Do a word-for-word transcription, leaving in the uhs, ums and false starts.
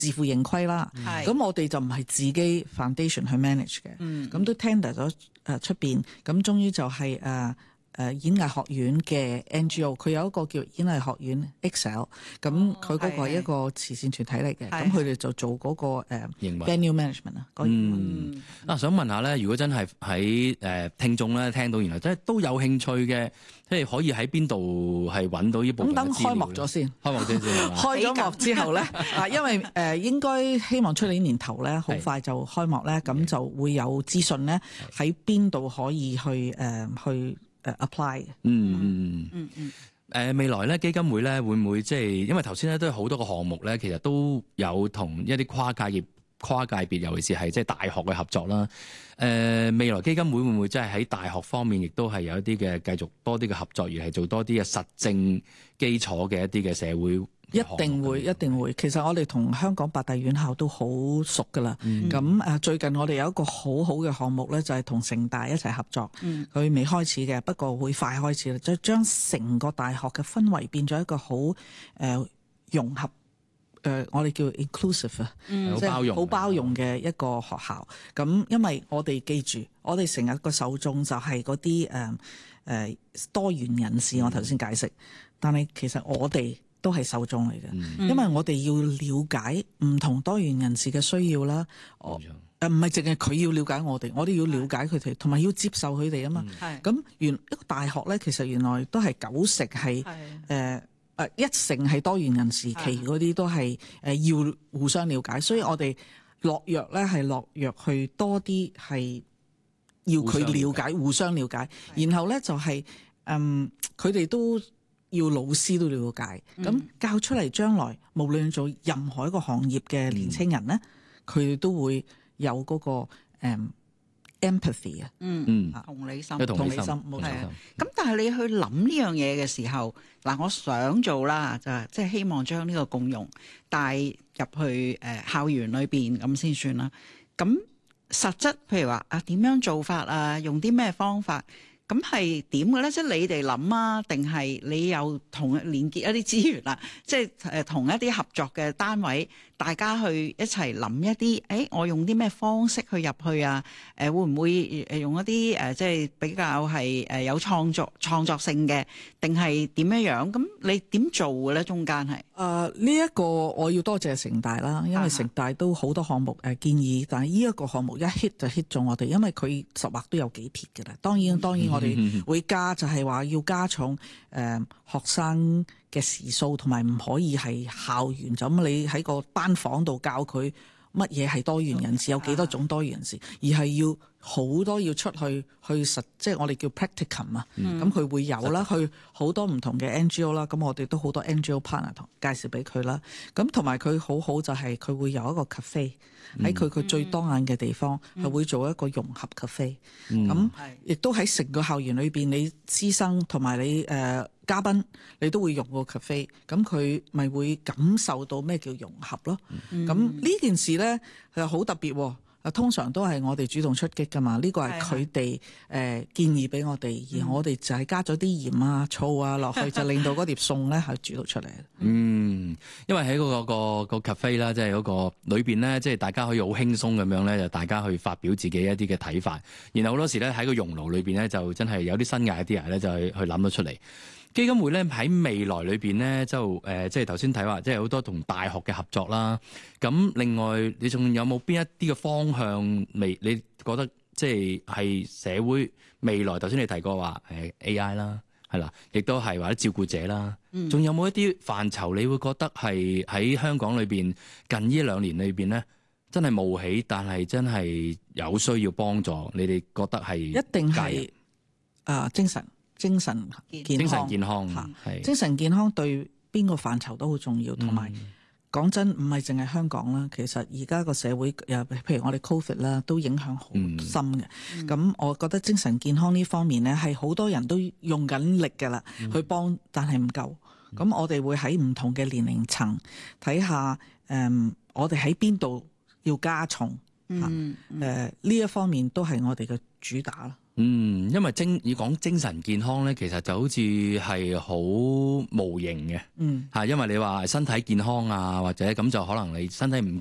自負盈虧啦。咁、 嗯、 我哋就唔係自己 foundation 去 manage 嘅，咁、 嗯、 都 tender 咗誒出邊，咁終於就係、是、誒。呃誒演藝學院嘅 N G O， 佢有一個叫演藝學院 Excel， 咁佢嗰個係一個慈善團體嚟嘅，咁佢哋就做嗰、那個誒、uh, venue management 啊。 嗯，啊想問下咧，如果真係喺誒聽眾咧聽到，原來真係都有興趣嘅，即係可以喺邊度係揾到呢部分嘅資料？咁等開幕咗先，開幕咗先係嘛？開咗幕之後咧，啊因為誒、呃、應該希望出年年頭咧，好快就開幕咧，咁就會有資訊咧喺邊度可以去誒、呃、去。誒 apply 嗯嗯嗯嗯誒未來咧基金會咧會唔會即係因為頭先咧都有好多個項目咧，其實都有同一啲跨界業、跨界別，尤其是係即係大學嘅合作啦。誒、呃、未來基金會會唔會即係喺大學方面亦都係有一啲嘅繼續多啲嘅合作，而係做多啲嘅實證基礎嘅一啲嘅社會？ 一定會，一定會。其實我哋同香港八大院校都好熟噶啦。咁誒、嗯，最近我哋有一個好好嘅項目咧，就係同城大一齊合作。佢、嗯、未開始嘅，不過會快開始啦。就將成個大學嘅氛圍變咗一個好誒、呃、融合誒、呃，我哋叫 inclusive 啊、嗯，即係好包容嘅一個學校。咁因為我哋記住，我哋成日個受眾就係嗰啲誒誒多元人士。我頭先解釋，但係其實我哋都係受眾嚟嘅，嗯、因為我哋要了解唔同多元人士嘅需要啦。誒唔係淨係佢要了解我哋，我哋要了解佢哋，同埋要接受佢哋啊嘛。咁、嗯、原一個大學咧，其實原來都係九成係誒誒一成係多元人士，其餘嗰啲都係誒要互相了解。所以我哋落藥咧係落藥去多啲係要佢了解，互相了解。然後咧就係、是、嗯佢哋都。要老師都了解，咁、嗯、教出嚟將來無論做任何一個行業嘅年青人咧，佢哋、嗯、都會有嗰、那個、um, empathy 啊， 嗯嗯，同理心， 同理心冇錯。 咁但係你去諗呢樣嘢嘅時候，嗱，我想做啦，就係即係希望將呢個共融帶入去誒、呃、校園裏邊咁先算啦。咁實質譬如話啊，點樣做法啊，用啲咩方法？咁係點嘅咧？即係你哋諗啊，定係你又同連結一啲資源啦？即係誒同一啲合作嘅單位，大家去一齊諗一啲，誒、欸、我用啲咩方式去入去啊？誒、呃、會唔會誒用一啲誒、呃、即係比較係誒有創作創作性嘅，定係點樣樣？咁你點做嘅咧？中間係誒呢一個我要多謝城大啦，因為城大都好多項目誒建議，但係呢一個項目一 hit 就 hit 中我哋，因為佢實劃都有幾撇嘅啦。當然當然我哋會加就係話要加重誒、呃、學生嘅時數，同埋唔可以係校園就咁你喺個班房度教佢乜嘢係多元人士，有幾多種多元人士，而係要好多要出去去實，即係我哋叫 practicum 啊、嗯。咁佢會有啦，去好多唔同嘅 N G O 啦。咁我哋都好多 N G O partner 同介紹俾佢啦。咁同埋佢好好就係佢會有一個 cafe 喺佢佢最多眼嘅地方，係、嗯、會做一個融合 cafe。咁亦都喺成個校園裏邊，你師生同埋你誒、呃、嘉賓，你都會用個 cafe。咁佢咪會感受到咩叫融合咯？咁呢、嗯、件事咧係好特別喎。啊，通常都係我哋主動出擊㗎嘛，呢個係佢哋誒建議俾我哋，而我哋就係加咗啲鹽啊、醋啊落去，就令到嗰碟餸咧係煮到出嚟。 嗯，因為喺嗰、嗰個、嗰個、嗰個 cafe 啦，即係嗰個裏邊咧，即係大家可以好輕鬆咁樣咧，就大家去發表自己一啲嘅睇法，然後好多時咧喺個熔爐裏邊咧，就真係有啲新嘅 idea 咧，就去去諗到出嚟。基金會咧喺未來裏邊咧，就誒、呃、即係頭先睇話，即係好多同大學嘅合作啦。咁另外，你仲有冇邊一啲嘅方向未？你覺得即係係社會未來？頭先你提過話誒 A I 啦，係啦，亦都係或者照顧者啦。仲、嗯、有冇一啲範疇？你會覺得係喺香港裏邊近呢兩年裏邊咧，真係冒起，但係真係有需要幫助？你哋覺得係一定係啊、呃、精神。精神健康， 精神健康係是精神健康對邊個範疇都好重要，同埋講真唔係淨係香港啦，其實而家個社會誒，譬如我哋 Covid 啦，都影響好深嘅。咁、嗯、我覺得精神健康呢方面咧，係好多人都用緊力㗎啦，嗯、去幫，但係唔夠。咁、嗯、我哋會喺唔同嘅年齡層睇下，誒、嗯，我哋喺邊度要加重嚇？誒呢、嗯嗯呃、一方面都係我哋嘅主打啦。 嗯，因為精要講精神健康咧，其實就好似係好無形嘅。嗯，嚇，因為你話身體健康啊，或者咁就可能你身體唔